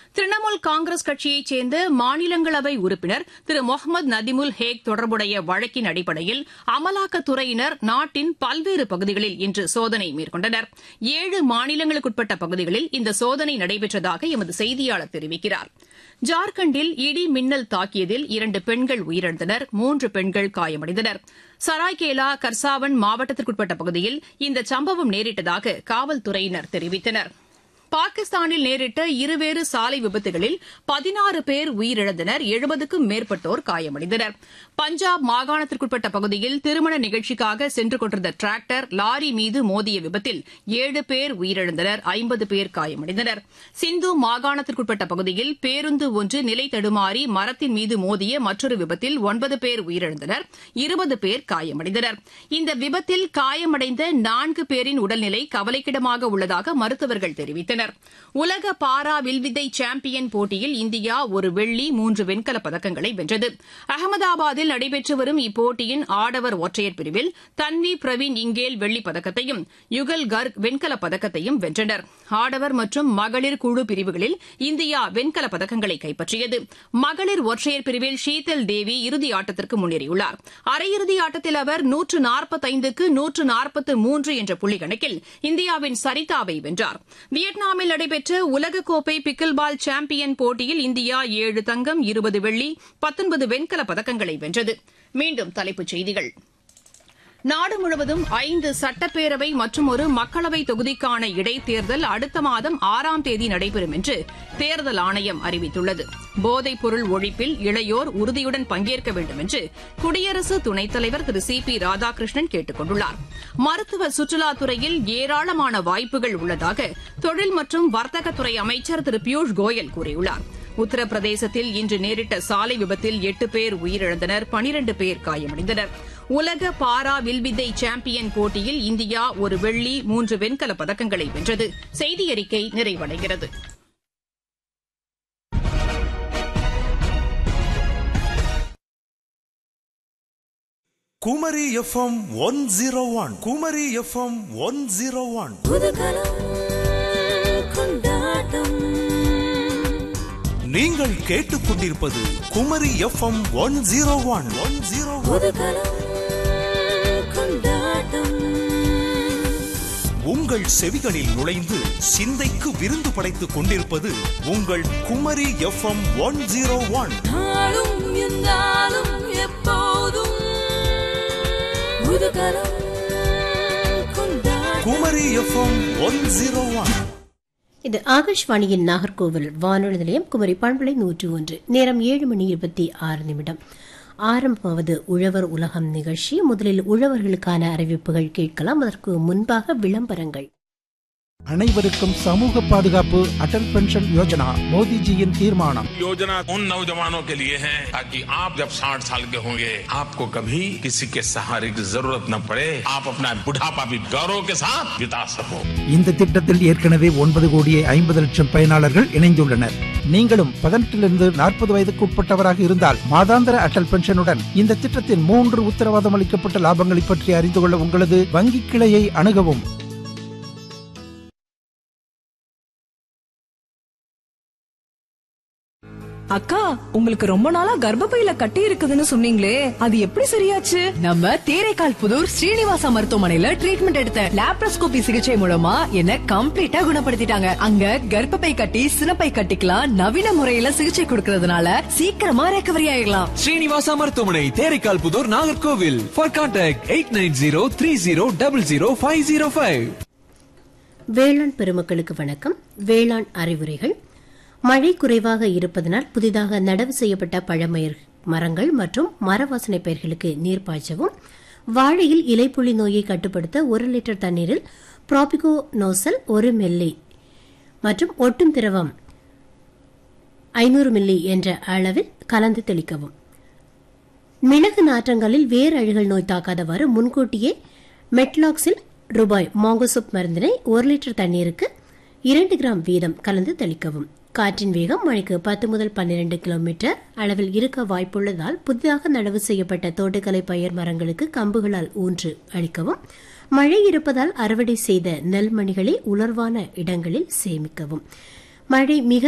திரிணாமுல் காங்கிரஸ் கட்சியைச் சேர்ந்த மாநிலங்களவை உறுப்பினர் திரு முகமது நதிமுல் ஹேக் தொடர்புடைய வழக்கின் அடிப்படையில் அமலாக்கத்துறையினர் நாட்டின் பல்வேறு பகுதிகளில் இன்று சோதனை மேற்கொண்டனர். 7 மாநிலங்களுக்குட்பட்ட பகுதிகளில் இந்த சோதனை நடைபெற்றதாக எமது செய்தியாளர் தெரிவிக்கிறார். ஜார்க்கண்டில் இடி மின்னல் தாக்கியதில் 2 பெண்கள் உயிரிழந்தனர், 3 பெண்கள் காயமடைந்தனர். சராய்கேலா, கர்சாவன் மாவட்டத்திற்குட்பட்ட பகுதியில் இந்த சம்பவம் நேரிட்டதாக காவல்துறையினர் தெரிவித்தனர். பாகிஸ்தானில் நேரிட்ட இருவேறு சாலை விபத்துகளில் 16 பேர் உயிரிழந்தனர், 70க்கும் மேற்பட்டோர் காயமடைந்தனர். பஞ்சாப் மாகாணத்திற்குட்பட்ட பகுதியில் திருமண நிகழ்ச்சிக்காக சென்று கொண்டிருந்த டிராக்டர் லாரி மீது மோதிய விபத்தில் 7 பேர் உயிரிழந்தனர், 50 பேர் காயமடைந்தனர். சிந்து மாகாணத்திற்குட்பட்ட பகுதியில் பேருந்து ஒன்று நிலை தடுமாறி மரத்தின் மீது மோதிய மற்றொரு விபத்தில் 9 பேர் உயிரிழந்தனர், 20 பேர் காயமடைந்தனர். இந்த விபத்தில் காயமடைந்த 4 பேரின் உடல்நிலை கவலைக்கிடமாக உள்ளதாக மருத்துவர்கள் தெரிவித்தனர். உலக பாரா வில்வித்தை சாம்பியன் போட்டியில் இந்தியா ஒரு வெள்ளி, 3 வெண்கலப் பதக்கங்களை வென்றது. அகமதாபாத்தில் நடைபெற்று வரும் இப்போட்டியின் ஆடவர் ஒற்றையர் பிரிவில் தன்வி பிரவீன் இங்கேல் வெள்ளிப் பதக்கத்தையும் யுகல் கர்க் வெண்கலப் பதக்கத்தையும் வென்றனர். ஆடவர் மற்றும் மகளிர் குழு பிரிவுகளில் இந்தியா வெண்கலப் பதக்கங்களை கைப்பற்றியது. மகளிர் ஒற்றையர் பிரிவில் ஷீதல் தேவி இறுதி ஆட்டத்திற்கு முன்னேறியுள்ளார். அரையிறுதி ஆட்டத்தில் அவர் 145க்கு 143 என்ற புள்ளி கணக்கில் இந்தியாவின் சரிதாவை வென்றார். வியட்நாமில் நடைபெற்ற உலகக்கோப்பை பிக்கில் பால் சாம்பியன் போட்டியில் இந்தியா 7 தங்கம், 20 வெள்ளி, 19 வெண்கலப் பதக்கங்களை வென்றது. மீண்டும் தலைப்புச் செய்திகள். நாடு முழுவதும் 5 சட்டப்பேரவை மற்றும் ஒரு மக்களவை தொகுதிக்கான இடைத்தேர்தல் அடுத்த மாதம் 6ஆம் தேதி நடைபெறும் என்று தேர்தல் ஆணையம் அறிவித்துள்ளது. போதைப் பொருள் ஒழிப்பில் இளையோர் உறுதியுடன் பங்கேற்க வேண்டும் என்று குடியரசு துணைத் தலைவர் திரு சி.பி. ராதாகிருஷ்ணன் கேட்டுக் கொண்டுள்ளார். மருத்துவ சுற்றுலாத்துறையில் ஏராளமான வாய்ப்புகள் உள்ளதாக தொழில் மற்றும் வர்த்தகத்துறை அமைச்சர் திரு பியூஷ் கோயல் கூறியுள்ளார். உத்தரப்பிரதேசத்தில் இன்று நேரிட்ட சாலை விபத்தில் 8 பேர் உயிரிழந்தனர், 12 பேர் காயமடைந்தனர். உலக பாரா வில்வித்தை சாம்பியன் போட்டியில் இந்தியா ஒரு வெள்ளி, 3 வெண்கலப் பதக்கங்களை வென்றது. செய்தியறிக்கை நிறைவடைகிறது. Kumari FM 101, Kumari FM 101. நீங்கள் கேட்டுக்கொண்டிருப்பது குமரி FM 101. உங்கள் செவிகளில் நுழைந்து சிந்தைக்கு விருந்து படைத்துக் கொண்டிருப்பது உங்கள் குமரி FM 101. குமரி FM 101. இது ஆகாஷ்வாணியின் நாகர்கோவில் வானொலி நிலையம், குமரி பண்பலை 101. நேரம் 7:26. ஆரம்பமாவது உழவர் உலகம் நிகழ்ச்சி. முதலில் உழவர்களுக்கான அறிவிப்புகள் கேட்கலாம். அதற்கு முன்பாக விளம்பரங்கள். அனைவருக்கும் சமூக பாதுகாப்பு அடல் பென்ஷன் யோஜனா மோடிஜியின் தீர்மானம். योजना उन नौजवानों के लिए है ताकि आप जब 60 साल के होंगे आपको कभी किसी के सहारे की जरूरत न पड़े, आप अपना बुढ़ापा भी गौरव के साथ बिता सको. இந்த திட்டத்தில் ஏற்கனவே 9,50,00,000 பயனாளர்கள் இணைந்துள்ளனர். நீங்களும் 18 40 வயதுக்கு உட்பட்டவராக இருந்தால் மாதாந்திர அடல் பென்ஷனுடன் இந்த திட்டத்தின் 3 உத்தரவாதம் அளிக்கப்பட்ட லாபங்களை பற்றி அறிந்து கொள்ள உங்களது வங்கி கிளையை அணுகவும். அக்கா, உங்களுக்கு ரொம்ப நாளா கர்ப்பப்பையில கட்டி இருக்குதுன்னு சொன்னீங்களே, அது எப்படி சரியாச்சு? நம்ம தேரைக்கால் புதூர் ஸ்ரீனிவாசா மருத்துவமனையில ட்ரீட்மெண்ட் எடுத்த லாப்ரோஸ்கோபி சிகிச்சை மூலமா என்ன கம்ப்ளீட்டா குணப்படுத்திட்டாங்க. அங்க கர்ப்பப்பை கட்டி சினப்பை கட்டிக்கலாம் நவீன முறையில சிகிச்சை கொடுக்கறதுனால சீக்கிரமா ரெக்கவரி ஆயிடலாம். ஸ்ரீனிவாசா மருத்துவமனை, தேரைக்கால் புதூர், நாகர்கோவில். For contact 8903300505. வேளாண் பெருமக்களுக்கு வணக்கம். வேளாண் அறிவுரைகள். மழை குறைவாக இருப்பதனால் புதிதாக நடவு செய்யப்பட்ட பழமயிர் மரங்கள் மற்றும் மரவாசனை பயிர்களுக்கு நீர் பாய்ச்சவும். வாழையில் இலைப்புள்ளி நோயை கட்டுப்படுத்த 1 லிட்டர் தண்ணீரில் ப்ராபிகோ நோசல் 1 மில்லி மற்றும் ஒட்டும் திரவம் 500 மில்லி என்ற அளவில் கலந்து தெளிக்கவும். மிளகு நாற்றங்களில் வேர் அழுகல் நோய் தாக்காதவாறு முன்கூட்டியே மெட்லாக்ஸில் ரூபாய் மாங்கோசோப் மருந்தினை 1 லிட்டர் தண்ணீருக்கு 2 கிராம் வீதம் கலந்து தெளிக்கவும். காற்றின் வேகம் மணிக்கு 10 முதல் 12 கிலோமீட்டர் அளவில் இருக்க வாய்ப்புள்ளதால் புதிதாக நடவு செய்யப்பட்ட தோட்டக்கலை பயிர் மரங்களுக்கு கம்புகளால் ஊன்று அளிக்கவும். மழை இருப்பதால் அறுவடை செய்த நெல்மணிகளை உலர்வான இடங்களில் சேமிக்கவும். மழை மிக